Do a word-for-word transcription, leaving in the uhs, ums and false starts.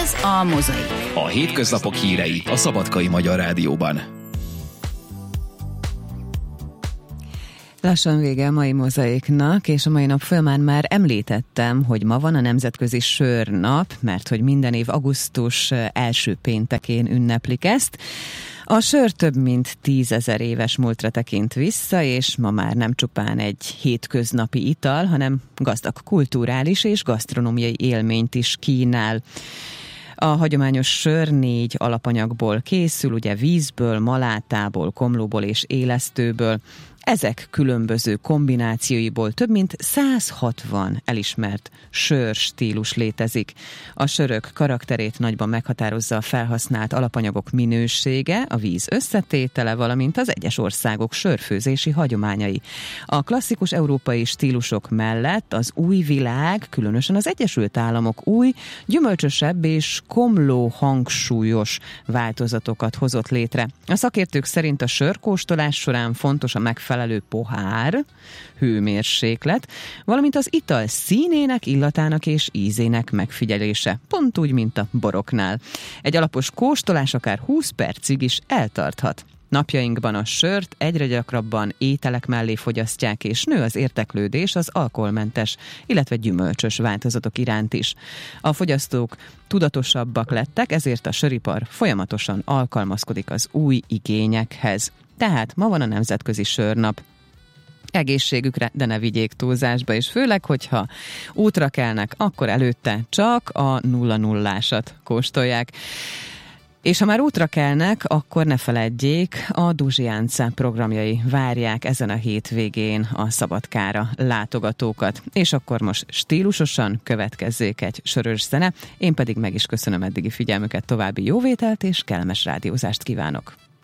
Ez a Mozaik. A hétköznapok hírei a Szabadkai Magyar Rádióban. Lassan vége a mai Mozaiknak, és a mai nap folyamán már említettem, hogy ma van a Nemzetközi Sörnap, mert hogy minden év augusztus első péntekén ünneplik ezt. A sör több mint tízezer éves múltra tekint vissza, és ma már nem csupán egy hétköznapi ital, hanem gazdag kulturális és gasztronómiai élményt is kínál. A hagyományos sör négy alapanyagból készül, ugye vízből, malátából, komlóból és élesztőből. Ezek különböző kombinációiból több mint száz hatvan elismert sörstílus létezik. A sörök karakterét nagyban meghatározza a felhasznált alapanyagok minősége, a víz összetétele, valamint az egyes országok sörfőzési hagyományai. A klasszikus európai stílusok mellett az új világ, különösen az Egyesült Államok új, gyümölcsösebb és komló hangsúlyos változatokat hozott létre. A szakértők szerint a sörkóstolás során fontos a megfelelő megfelelő pohár, hőmérséklet, valamint az ital színének, illatának és ízének megfigyelése, pont úgy, mint a boroknál. Egy alapos kóstolás akár húsz percig is eltarthat. Napjainkban a sört egyre gyakrabban ételek mellé fogyasztják, és nő az érdeklődés az alkoholmentes, illetve gyümölcsös változatok iránt is. A fogyasztók tudatosabbak lettek, ezért a söripar folyamatosan alkalmazkodik az új igényekhez. Tehát ma van a Nemzetközi Sörnap. Egészségükre, de ne vigyék túlzásba, és főleg, hogyha útra kelnek, akkor előtte csak a nulla nullásat kóstolják. És ha már útra kelnek, akkor ne feledjék, a Duzsiánca programjai várják ezen a hétvégén a Szabadkára látogatókat. És akkor most stílusosan következzék egy sörös zene, én pedig meg is köszönöm eddigi figyelmüket, további jóvételt és kellemes rádiózást kívánok.